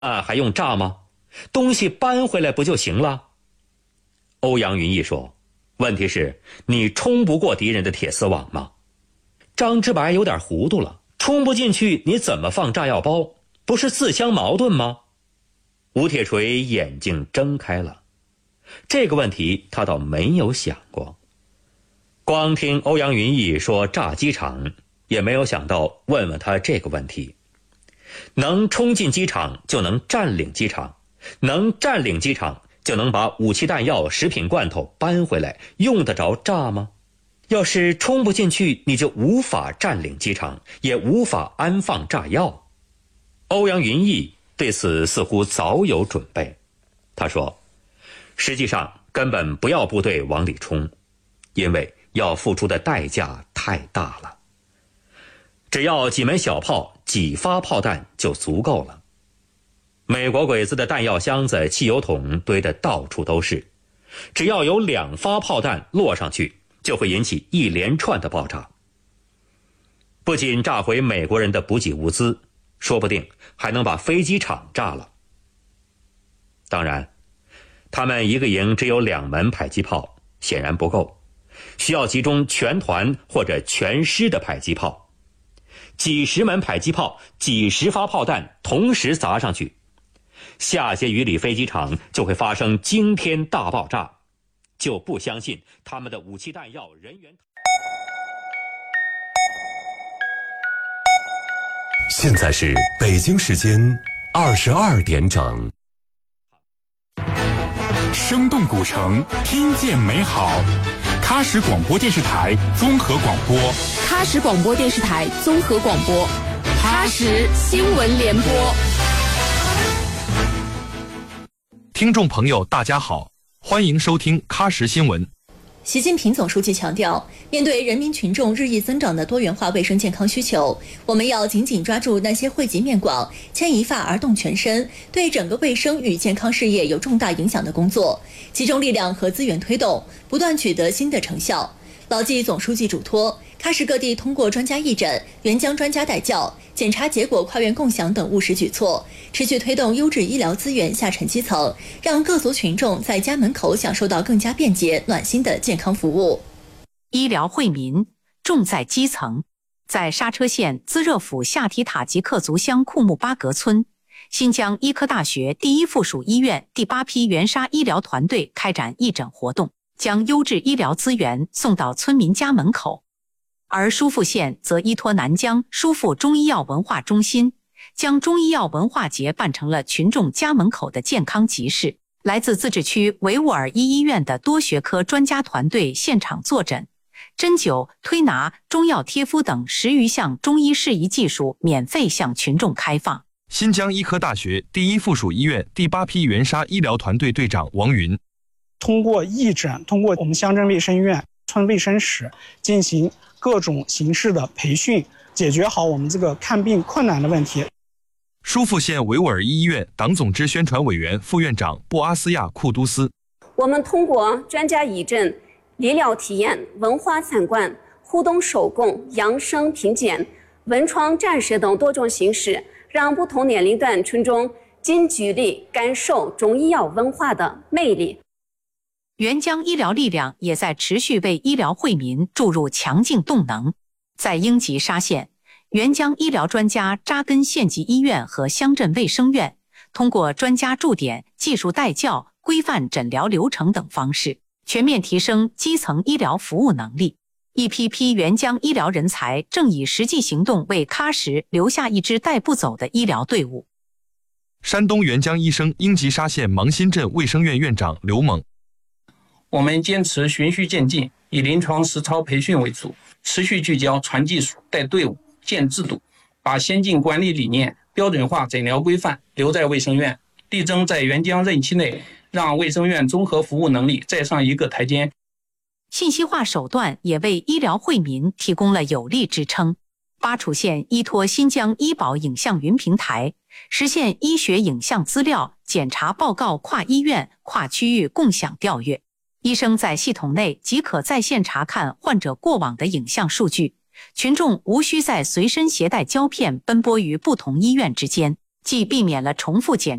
还用炸吗？东西搬回来不就行了？欧阳云逸说，问题是你冲不过敌人的铁丝网吗？张之白有点糊涂了，冲不进去你怎么放炸药包？不是自相矛盾吗？吴铁锤眼睛睁开了，这个问题他倒没有想过。光听欧阳云逸说炸机场，也没有想到问问他这个问题。能冲进机场就能占领机场，能占领机场就能把武器弹药、食品罐头搬回来，用得着炸吗？要是冲不进去，你就无法占领机场，也无法安放炸药。欧阳云逸对此似乎早有准备。他说，实际上根本不要部队往里冲，因为要付出的代价太大了。只要几门小炮、几发炮弹就足够了。美国鬼子的弹药箱子、汽油桶堆得到处都是，只要有2发炮弹落上去，就会引起一连串的爆炸。不仅炸毁美国人的补给物资，说不定还能把飞机场炸了。当然，他们一个营只有2门迫击炮，显然不够，需要集中全团或者全师的迫击炮。几十门迫击炮、几十发炮弹同时砸上去，下些雨里飞机场就会发生惊天大爆炸，就不相信他们的武器弹药、人员。 现在是北京时间22点整。 生动古城，听见美好。喀什广播电视台综合广播， 喀什广播电视台综合广播，喀什新闻联播。 听众朋友，大家好，欢迎收听喀什新闻。 习近平总书记强调，面对人民群众日益增长的多元化卫生健康需求，我们要紧紧抓住那些惠及面广、牵一发而动全身、对整个卫生与健康事业有重大影响的工作，集中力量和资源推动，不断取得新的成效。牢记总书记嘱托，喀什各地通过专家义诊、援疆专家带教、检查结果跨院共享等务实举措，持续推动优质医疗资源下沉基层，让各族群众在家门口享受到更加便捷、暖心的健康服务。 医疗惠民，重在基层。在刹车县孜热府夏提塔吉克族乡库木巴格村，新疆医科大学第1附属医院第8批援沙医疗团队开展义诊活动，将优质医疗资源送到村民家门口。而舒富县则依托南疆舒富中医药文化中心，将中医药文化节办成了群众家门口的健康集市。来自自治区维吾尔伊医院的多学科专家团队现场坐诊、针灸、推拿、中药贴敷等10余项中医适宜技术免费向群众开放。 新疆医科大学第1附属医院第8批援沙医疗团队队长王云， 通过义诊，通过我们乡镇卫生院、村卫生室进行各种形式的培训，解决好我们这个看病困难的问题。 舒富县维吾尔伊医院党总支宣传委员、副院长布阿斯亚库都斯， 我们通过专家义诊、理疗体验、文化参观、互动手工、养生品鉴、文创展示等多种形式，让不同年龄段群众近距离感受中医药文化的魅力。 援疆医疗力量也在持续为医疗惠民注入强劲动能。在英吉沙县，援疆医疗专家扎根县级医院和乡镇卫生院，通过专家驻点、技术带教、规范诊疗流程等方式，全面提升基层医疗服务能力。一批批援疆医疗人才正以实际行动为喀什留下一支带不走的医疗队伍。 山东援疆医生英吉沙县芒新镇卫生院院长刘猛， 我们坚持循序渐进，以临床实操培训为主，持续聚焦传技术、带队伍、建制度，把先进管理理念、标准化诊疗规范留在卫生院，力争在援疆任期内让卫生院综合服务能力再上一个台阶。 信息化手段也为医疗惠民提供了有力支撑。巴楚县依托新疆医保影像云平台，实现医学影像资料、检查报告跨医院、跨区域共享调阅。医生在系统内即可在线查看患者过往的影像数据，群众无需再随身携带胶片奔波于不同医院之间。 既避免了重复检